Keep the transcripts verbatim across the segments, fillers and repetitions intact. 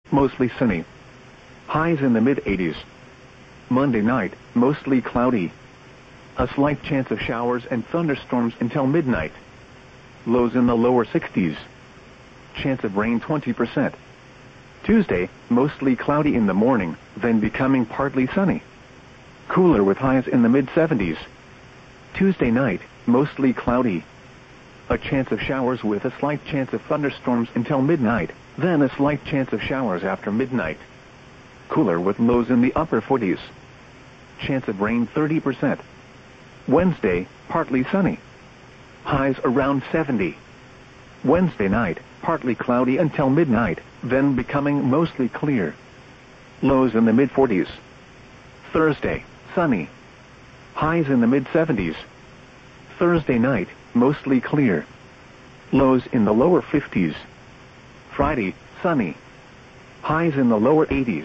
mostly sunny. Highs in the mid eighties. Monday night, mostly cloudy. A slight chance of showers and thunderstorms until midnight. Lows in the lower sixties. Chance of rain twenty percent. Tuesday, mostly cloudy in the morning, then becoming partly sunny. Cooler with highs in the mid seventies. Tuesday night, mostly cloudy. A chance of showers with a slight chance of thunderstorms until midnight, then a slight chance of showers after midnight. Cooler with lows in the upper forties. Chance of rain thirty percent. Wednesday, partly sunny. Highs around seventy. Wednesday night, partly cloudy until midnight, then becoming mostly clear. Lows in the mid forties. Thursday, sunny. Highs in the mid seventies. Thursday night, mostly clear. Lows in the lower fifties. Friday, sunny. Highs in the lower eighties.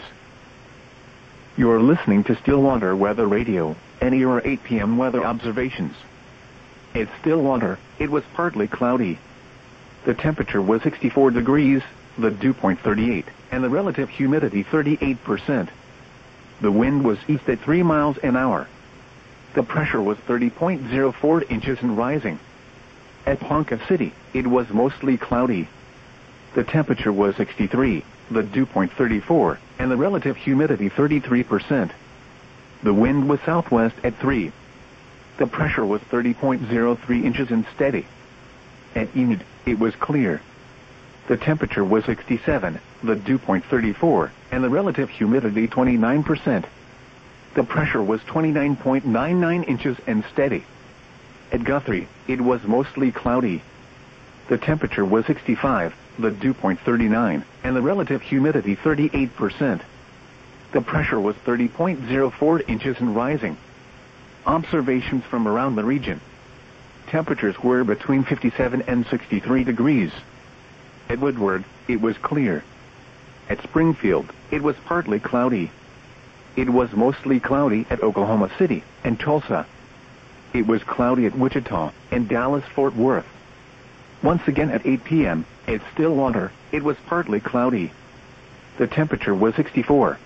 You're listening to Stillwater Weather Radio, and here are eight p m weather observations. At Stillwater, it was partly cloudy. The temperature was sixty-four degrees, the dew point thirty-eight, and the relative humidity thirty-eight percent. The wind was east at three miles an hour. The pressure was thirty point zero four inches and rising. At Ponca City, it was mostly cloudy. The temperature was sixty-three, the dew point thirty-four, and the relative humidity thirty-three percent. The wind was southwest at three. The pressure was thirty point zero three inches and steady. At Enid, it was clear. The temperature was sixty-seven, the dew point thirty-four, and the relative humidity twenty-nine percent. The pressure was twenty-nine point nine nine inches and steady. At Guthrie, it was mostly cloudy. The temperature was sixty-five, the dew point thirty-nine, and the relative humidity thirty-eight percent. The pressure was thirty point zero four inches and rising. Observations from around the region. Temperatures were between fifty-seven and sixty-three degrees. At Woodward, it was clear. At Springfield, it was partly cloudy. It was mostly cloudy at Oklahoma City and Tulsa. It was cloudy at Wichita and Dallas-Fort Worth. Once again at eight p m, at Stillwater, it was partly cloudy. The temperature was sixty-four.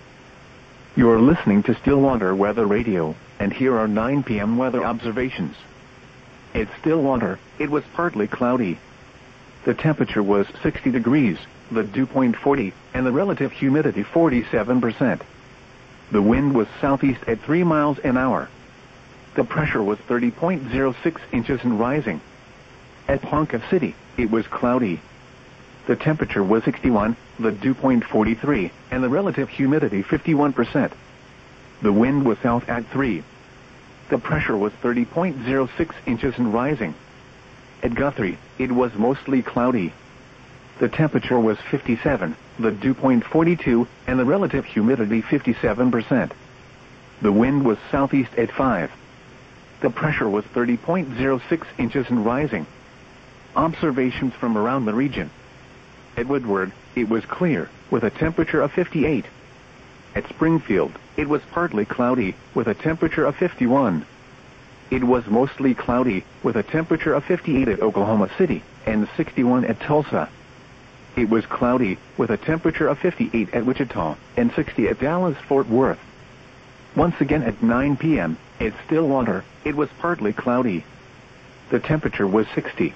You're listening to Stillwater Weather Radio, and here are nine p m weather observations. At Stillwater, it was partly cloudy. The temperature was sixty degrees, the dew point forty, and the relative humidity forty-seven percent. The wind was southeast at three miles an hour. The pressure was thirty point zero six inches and rising. At Ponca City, it was cloudy. The temperature was sixty-one, the dew point forty-three, and the relative humidity fifty-one percent. The wind was south at three. The pressure was thirty point zero six inches and rising. At Guthrie, it was mostly cloudy. The temperature was fifty-seven, the dew point forty-two, and the relative humidity fifty-seven percent. The wind was southeast at five. The pressure was thirty point zero six inches and rising. Observations from around the region. At Woodward, it was clear, with a temperature of fifty-eight. At Springfield, it was partly cloudy, with a temperature of fifty-one. It was mostly cloudy, with a temperature of fifty-eight at Oklahoma City and sixty-one at Tulsa. It was cloudy, with a temperature of fifty-eight at Wichita and sixty at Dallas-Fort Worth. Once again at nine p m, at Stillwater, it was partly cloudy. The temperature was sixty.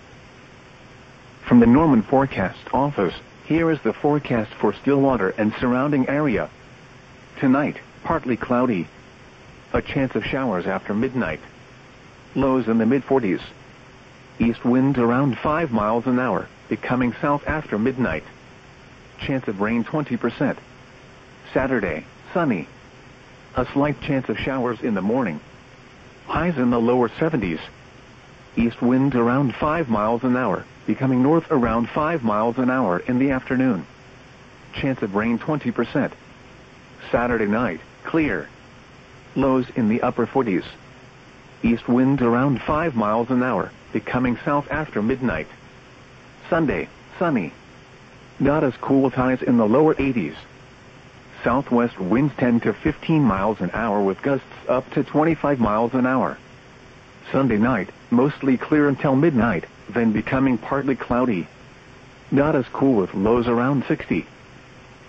From the Norman Forecast Office, here is the forecast for Stillwater and surrounding area. Tonight, partly cloudy. A chance of showers after midnight. Lows in the mid forties. East wind around five miles an hour, becoming south after midnight. Chance of rain twenty percent. Saturday, sunny. A slight chance of showers in the morning. Highs in the lower seventies. East wind around five miles an hour, becoming north around five miles an hour in the afternoon. Chance of rain twenty percent. Saturday night, clear. Lows in the upper forties. East wind around five miles an hour, becoming south after midnight. Sunday, sunny. Not as cool with highs in the lower eighties. Southwest winds ten to fifteen miles an hour with gusts up to twenty-five miles an hour. Sunday night, mostly clear until midnight, then becoming partly cloudy. Not as cool with lows around sixty.